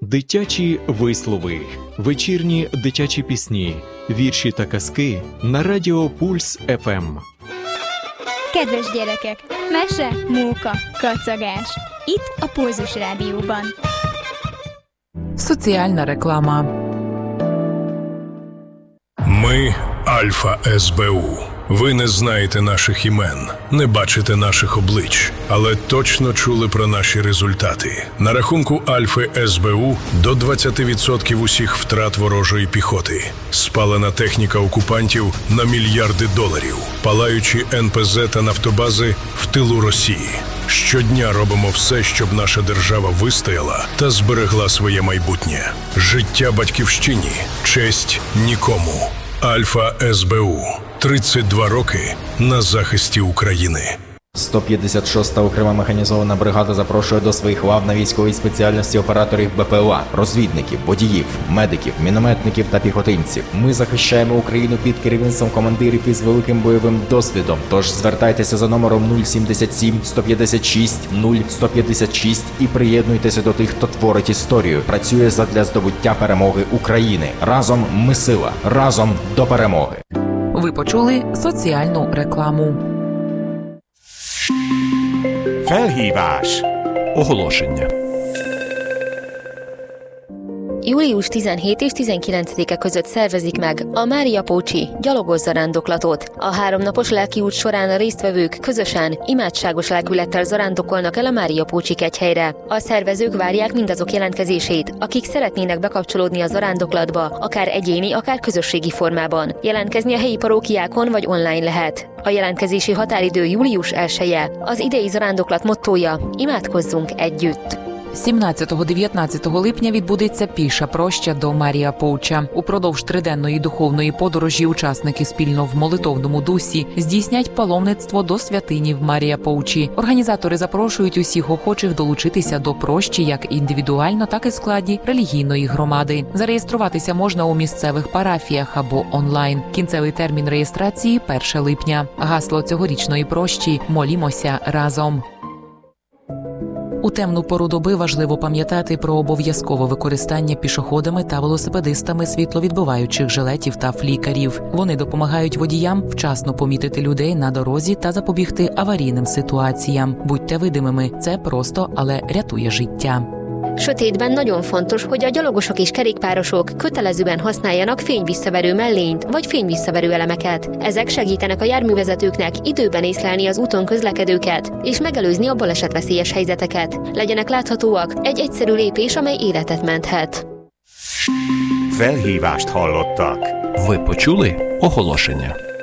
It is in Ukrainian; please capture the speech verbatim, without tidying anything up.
Дитячі вислови, вечірні дитячі пісні, вірші та казки на Радіо Пульс еф ем. Kedves gyerekek, mese, móka, kacagás. Itt a Pulzus Rádióban. Соціальна реклама. Ми – Альфа ес бе у. Ви не знаєте наших імен, не бачите наших облич, але точно чули про наші результати. На рахунку Альфи ес бе у до двадцять відсотків усіх втрат ворожої піхоти. Спалена техніка окупантів на мільярди доларів. Палаючі ен пе зет та нафтобази в тилу Росії. Щодня робимо все, щоб наша держава вистояла та зберегла своє майбутнє. Життя батьківщині, честь нікому. Альфа ес бе у. тридцять два роки на захисті України. сто п'ятдесят шоста окрема механізована бригада запрошує до своїх лав на військовій спеціальності операторів бе пе о а, розвідників, водіїв, медиків, мінометників та піхотинців. Ми захищаємо Україну під керівництвом командирів із великим бойовим досвідом. Тож звертайтеся за номером нуль сімдесят сім сто п'ятдесят шість нуль сто п'ятдесят шість і приєднуйтеся до тих, хто творить історію, працює задля здобуття перемоги України. Разом ми сила, разом до перемоги. Ви почули соціальну рекламу. Felhívás. Oголошення. július tizenhetedike és tizenkilencedike között szervezik meg a Mária Pócsi gyalogos zarándoklatot. A háromnapos lelkiút során a résztvevők közösen, imádságos lelkülettel zarándokolnak el a Mária Pócsi kegyhelyre. A szervezők várják mindazok jelentkezését, akik szeretnének bekapcsolódni a zarándoklatba, akár egyéni, akár közösségi formában. Jelentkezni a helyi parókiákon vagy online lehet. A jelentkezési határidő július elseje. Az idei zarándoklat mottója: imádkozzunk együtt. сімнадцятого-дев'ятнадцятого липня відбудеться піша проща до Марія Поуча. Упродовж триденної духовної подорожі учасники спільно в молитовному дусі здійснять паломництво до святині в Марія Поучі. Організатори запрошують усіх охочих долучитися до прощі як індивідуально, так і в складі релігійної громади. Зареєструватися можна у місцевих парафіях або онлайн. Кінцевий термін реєстрації – перше липня. Гасло цьогорічної прощі – «Молімося разом». У темну пору доби важливо пам'ятати про обов'язкове використання пішоходами та велосипедистами світловідбиваючих жилетів та флікерів. Вони допомагають водіям вчасно помітити людей на дорозі та запобігти аварійним ситуаціям. Будьте видимими, це просто, але рятує життя. Sötétben nagyon fontos, hogy a gyalogosok és kerékpárosok kötelezően használjanak fényvisszaverő mellényt vagy fényvisszaverő elemeket. Ezek segítenek a járművezetőknek időben észlelni az úton közlekedőket és megelőzni a balesetveszélyes helyzeteket. Legyenek láthatóak, egy egyszerű lépés, amely életet menthet. Felhívást hallottak. Ви почули оголошення.